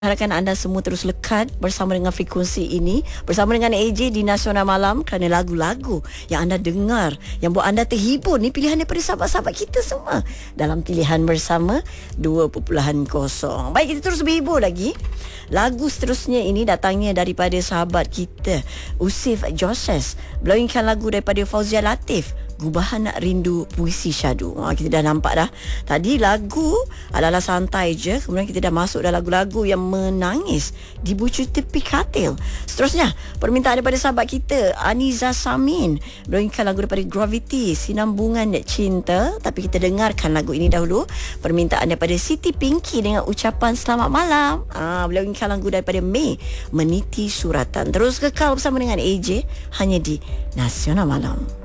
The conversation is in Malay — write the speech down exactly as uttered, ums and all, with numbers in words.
Harapkan anda semua terus lekat bersama dengan frekuensi ini, bersama dengan A J di Nasional Malam, kerana lagu-lagu yang anda dengar yang buat anda terhibur ni pilihan daripada sahabat-sahabat kita semua dalam pilihan bersama dua titik kosong. Baik, kita terus berhibur lagi. Lagu seterusnya ini datangnya daripada sahabat kita Usif Joses. Beliau inginkan lagu daripada Fauzia Latif, Gubahan Nak Rindu Puisi Syadu. Ha, kita dah nampak dah. Tadi lagu adalah santai je, kemudian kita dah masuk dalam lagu-lagu yang menangis di bucu tepi katil. Seterusnya, permintaan daripada sahabat kita Aniza Samin. Beliau inginkan lagu daripada Gravity, Sinambungan Cinta. Tapi kita dengarkan lagu ini dahulu. Permintaan daripada Siti Pinky dengan ucapan selamat malam. Ha, beliau inginkan lagu daripada Mei, Meniti Suratan. Terus kekal bersama dengan A J hanya di Nasional Malam.